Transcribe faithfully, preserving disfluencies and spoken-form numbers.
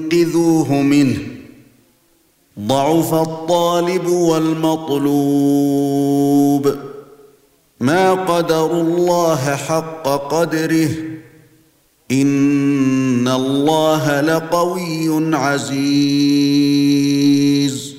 لينقذوه منه ضعف الطالب والمطلوب ما قدروا الله حق قدره إن الله لقوي عزيز